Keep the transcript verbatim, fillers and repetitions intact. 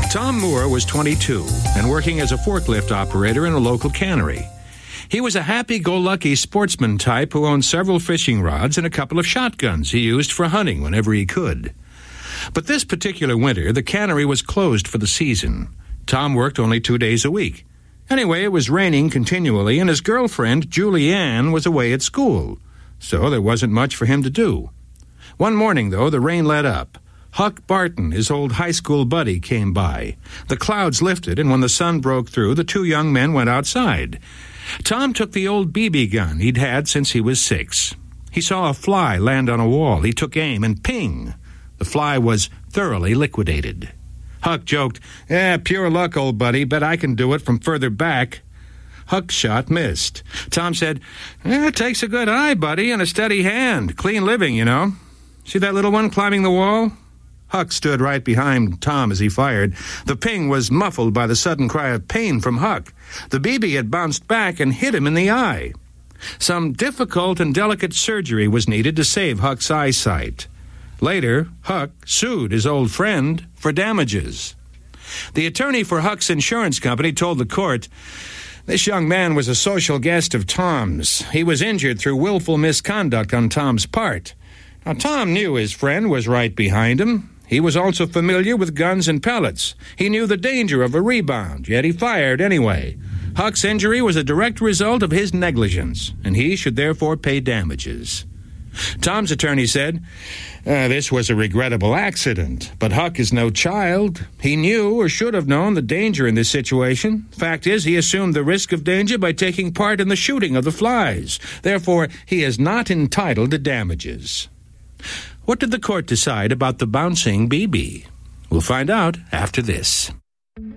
Tom Moore was twenty-two and working as a forklift operator in a local cannery. He was a happy-go-lucky sportsman type who owned several fishing rods and a couple of shotguns he used for hunting whenever he could. But this particular winter, the cannery was closed for the season. Tom worked only two days a week. Anyway, it was raining continually, and his girlfriend, Julianne, was away at school, so there wasn't much for him to do. One morning, though, the rain let up. Huck Barton, his old high school buddy, came by. The clouds lifted, and when the sun broke through, the two young men went outside. Tom took the old B B gun he'd had since he was six. He saw a fly land on a wall. He took aim, and ping! The fly was thoroughly liquidated. Huck joked, "Eh, pure luck, old buddy. Bet I can do it from further back." Huck's shot missed. Tom said, eh, "It takes a good eye, buddy, and a steady hand. Clean living, you know. See that little one climbing the wall?" Huck stood right behind Tom as he fired. The ping was muffled by the sudden cry of pain from Huck. The B B had bounced back and hit him in the eye. Some difficult and delicate surgery was needed to save Huck's eyesight. Later, Huck sued his old friend for damages. The attorney for Huck's insurance company told the court, "This young man was a social guest of Tom's. He was injured through willful misconduct on Tom's part. Now, Tom knew his friend was right behind him. He was also familiar with guns and pellets. He knew the danger of a rebound, yet he fired anyway. Huck's injury was a direct result of his negligence, and he should therefore pay damages." Tom's attorney said, uh, "This was a regrettable accident, but Huck is no child. He knew or should have known the danger in this situation. Fact is, he assumed the risk of danger by taking part in the shooting of the flies. Therefore, he is not entitled to damages." What did the court decide about the bouncing B B? We'll find out after this.